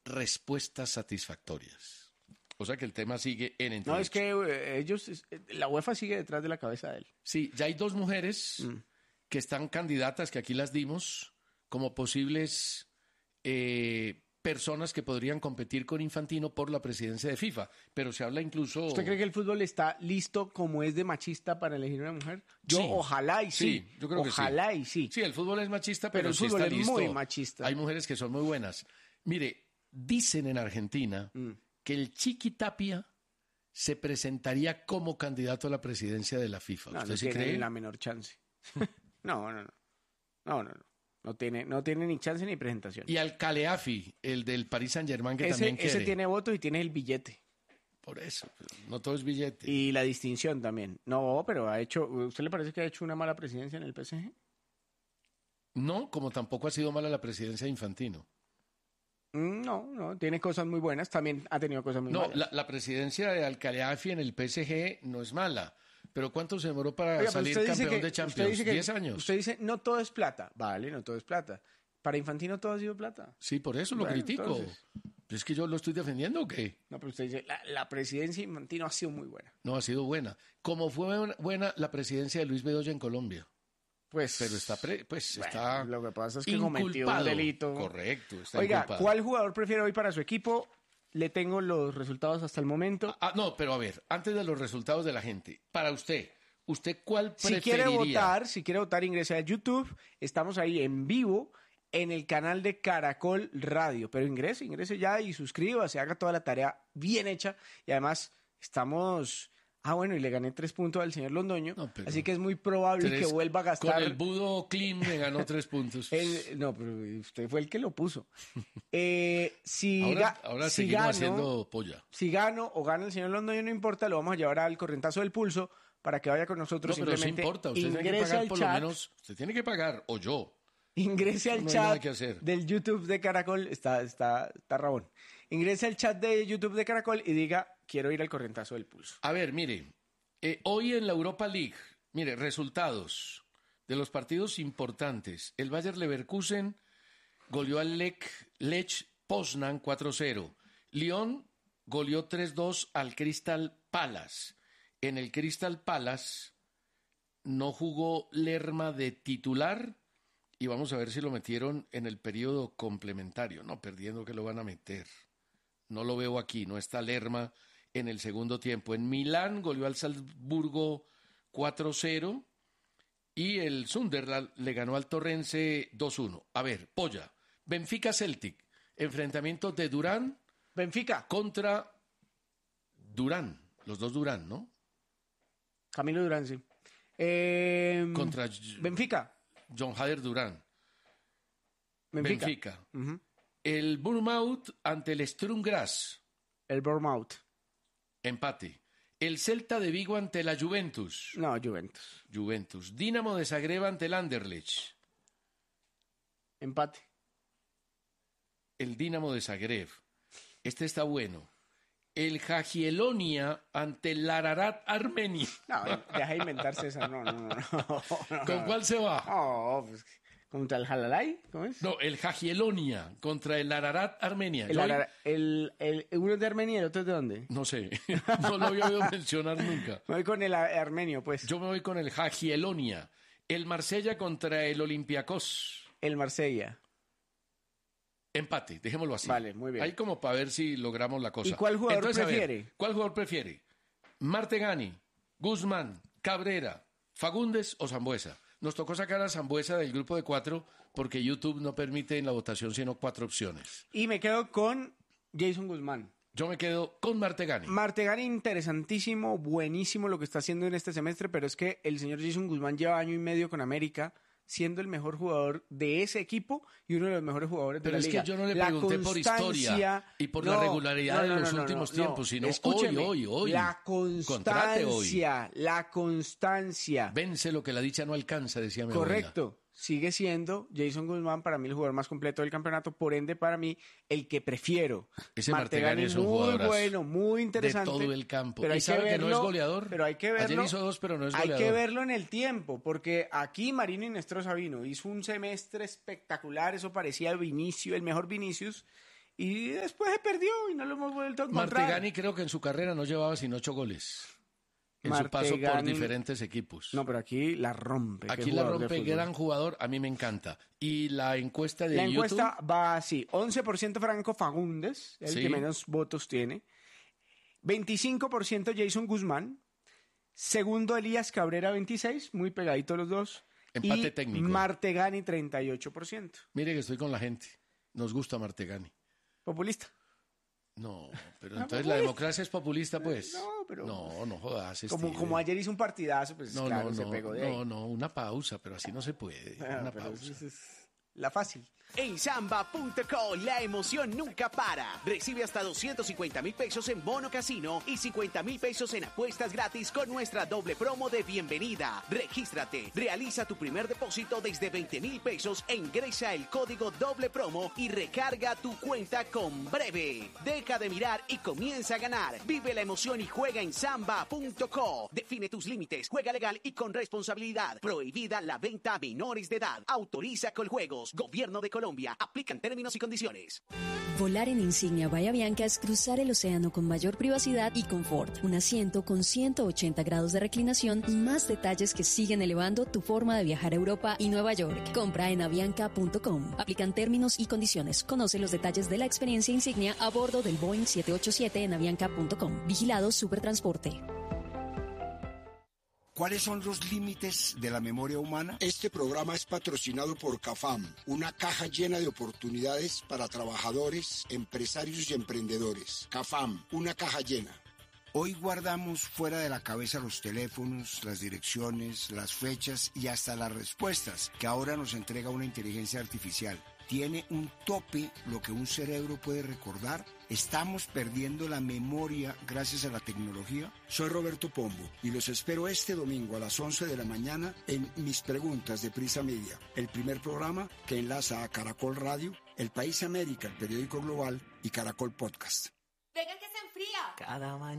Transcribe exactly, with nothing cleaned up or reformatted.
respuestas satisfactorias. O sea que el tema sigue en entredicho. No, es que eh, ellos, la UEFA sigue detrás de la cabeza de él. Sí, ya hay dos mujeres mm. que están candidatas, que aquí las dimos, como posibles eh, personas que podrían competir con Infantino por la presidencia de FIFA. Pero se habla incluso... ¿Usted cree que el fútbol está listo como es de machista para elegir una mujer? Yo sí. ojalá y sí. Sí, yo creo ojalá que sí. y sí. Sí, el fútbol es machista, pero, pero el sí fútbol está es listo. muy machista. Hay mujeres que son muy buenas. Mire, dicen en Argentina mm. que el Chiqui Tapia se presentaría como candidato a la presidencia de la FIFA. No, ¿Usted no sí tiene cree? Ni la menor chance. no, no, no. No, no, no. No tiene, no tiene ni chance ni presentación. Y al Caleafi, el del Paris Saint-Germain, que ese, también quiere. Ese tiene votos y tiene el billete. Por eso, no todo es billete. Y la distinción también. No, pero ha hecho... ¿Usted le parece que ha hecho una mala presidencia en el P S G? No, como tampoco ha sido mala la presidencia de Infantino. No, no, tiene cosas muy buenas, también ha tenido cosas muy no, malas. No, la, la presidencia de Al-Khelaïfi en el P S G no es mala, pero ¿cuánto se demoró para Oiga, salir campeón que, de Champions? Dice que, ¿Diez años? Usted dice, no todo es plata. Vale, no todo es plata. Para Infantino todo ha sido plata. Sí, por eso lo bueno, critico. Entonces... ¿Es que yo lo estoy defendiendo o qué? No, pero usted dice, la, la presidencia de Infantino ha sido muy buena. No, ha sido buena. Como fue buena la presidencia de Luis Bedoya en Colombia. Pues, pero está pre, pues bueno, está lo que pasa es que inculpado. cometió un delito. Correcto, está Oiga, inculpado. ¿cuál jugador prefiere hoy para su equipo? Le tengo los resultados hasta el momento. Ah, no, pero a ver, antes de los resultados de la gente, para usted, ¿usted cuál preferiría? Si quiere votar, si quiere votar, ingrese a YouTube. Estamos ahí en vivo en el canal de Caracol Radio. Pero ingrese, ingrese ya y suscríbase, haga toda la tarea bien hecha. Y además estamos... Ah, bueno, y le gané tres puntos al señor Londoño, no, así que es muy probable tres, que vuelva a gastar... Con el Budo Clean me ganó tres puntos. el, no, pero usted fue el que lo puso. Eh, si ahora ga, ahora si seguimos gano, haciendo polla. Si gano o gana el señor Londoño, no importa, lo vamos a llevar al corrientazo del pulso para que vaya con nosotros. No, pero simplemente sí importa, usted tiene que pagar por chat, lo menos... Usted tiene que pagar, o yo. Ingrese al no chat del YouTube de Caracol, está, está, está rabón. Ingrese al chat de YouTube de Caracol y diga, quiero ir al corrientazo del pulso. A ver, mire, eh, hoy en la Europa League, mire, resultados de los partidos importantes. El Bayer Leverkusen goleó al Lech, Lech Poznan cuatro cero. Lyon goleó tres dos al Crystal Palace. En el Crystal Palace no jugó Lerma de titular. Y vamos a ver si lo metieron en el periodo complementario. No, perdiendo que lo van a meter. No lo veo aquí, no está Lerma en el segundo tiempo. En Milán goleó al Salzburgo cuatro cero y el Sunderland le ganó al Torrense dos uno. A ver, Polla, Benfica Celtic, enfrentamiento de Durán. Benfica. Contra Durán, los dos Durán, ¿no? Camilo Durán, sí. Eh, Contra Benfica. John Hader Durán. Benfica. Benfica. Uh-huh. El Bournemouth ante el Sturm Graz. El Bournemouth. Empate. El Celta de Vigo ante la Juventus. No, Juventus. Juventus. Dinamo de Zagreb ante el Anderlecht. Empate. El Dinamo de Zagreb. Este está bueno. El Jagielonia ante el Ararat Armenia. No, deja de inventarse esa. No, no, no. no, no. ¿Con cuál se va? Oh, pues, ¿contra el Jalalay? ¿Cómo es? No, el Jagielonia contra el Ararat Armenia. El, Ara, el, el, ¿Uno es de Armenia y el otro es de dónde? No sé. No lo había oído mencionar nunca. Me voy con el armenio, pues. Yo me voy con el Jagielonia. El Marsella contra el Olympiacos. El Marsella. Empate, dejémoslo así. Vale, muy bien. Ahí como para ver si logramos la cosa. ¿Y cuál jugador Entonces, prefiere? Ver, ¿cuál jugador prefiere? ¿Martegani, Guzmán, Cabrera, Fagundes o Sambuesa? Nos tocó sacar a Sambuesa del grupo de cuatro porque YouTube no permite en la votación sino cuatro opciones. Y me quedo con Jason Guzmán. Yo me quedo con Martegani. Martegani, interesantísimo, buenísimo lo que está haciendo en este semestre, pero es que el señor Jason Guzmán lleva año y medio con América, siendo el mejor jugador de ese equipo y uno de los mejores jugadores pero de la liga. Pero es que yo no le la pregunté por historia y por no, la regularidad no, no, de los no, últimos no, no, tiempos, sino Escúcheme, hoy, hoy, hoy. La constancia, hoy. la constancia. Vence lo que la dicha no alcanza, decía mi Correcto. abuela. Sigue siendo Jason Guzmán para mí el jugador más completo del campeonato, por ende para mí el que prefiero. Ese Martegani es un muy bueno, muy interesante. De todo el campo. Pero ¿Y hay sabe que, verlo, que no es goleador? Pero hay que verlo. Ayer hizo dos, pero no es goleador. Hay que verlo en el tiempo, porque aquí Marino Inestrosa vino, hizo un semestre espectacular, eso parecía Vinicius, el mejor Vinicius, y después se perdió y no lo hemos vuelto a encontrar. Martegani creo que en su carrera no llevaba sino ocho goles. En Martegani, su paso por diferentes equipos. No, pero aquí la rompe. Aquí la rompe, gran jugador, a mí me encanta. Y la encuesta de La YouTube... encuesta va así, once por ciento Franco Fagundes, el Sí. que menos votos tiene. veinticinco por ciento Jason Guzmán. Segundo Elías Cabrera, veintiséis, muy pegaditos los dos. Empate y técnico. Martegani, treinta y ocho por ciento. Mire que estoy con la gente. Nos gusta Martegani. Populista. No, pero No, entonces pues, la democracia es populista, pues. no, pero- No, no jodas. Como, Steve. como ayer hizo un partidazo, pues No, claro, no, se no, pegó de ahí. no, no, una pausa, pero así no se puede. Ah, Una pero pausa. eso es la fácil. En Samba punto co la emoción nunca para. Recibe hasta doscientos cincuenta mil pesos en bono casino y cincuenta mil pesos en apuestas gratis con nuestra doble promo de bienvenida. Regístrate, realiza tu primer depósito desde veinte mil pesos e ingresa el código doble promo y recarga tu cuenta con Breve. Deja de mirar y comienza a ganar. Vive la emoción y juega en Samba punto co. Define tus límites, juega legal y con responsabilidad. Prohibida la venta a menores de edad. Autoriza Coljuegos. Gobierno de Colombia. Aplican términos y condiciones. Volar en Insignia Bahía Bianca es cruzar el océano con mayor privacidad y confort. Un asiento con ciento ochenta grados de reclinación y más detalles que siguen elevando tu forma de viajar a Europa y Nueva York. Compra en avianca punto com. Aplican términos y condiciones. Conoce los detalles de la experiencia Insignia a bordo del Boeing siete ochenta y siete en avianca punto com. Vigilado Supertransporte. ¿Cuáles son los límites de la memoria humana? Este programa es patrocinado por CAFAM, una caja llena de oportunidades para trabajadores, empresarios y emprendedores. CAFAM, una caja llena. Hoy guardamos fuera de la cabeza los teléfonos, las direcciones, las fechas y hasta las respuestas que ahora nos entrega una inteligencia artificial. ¿Tiene un tope lo que un cerebro puede recordar? ¿Estamos perdiendo la memoria gracias a la tecnología? Soy Roberto Pombo y los espero este domingo a las once de la mañana en Mis Preguntas de Prisa Media, el primer programa que enlaza a Caracol Radio, El País América, el periódico global, y Caracol Podcast. Venga que se enfría. Cada mañana.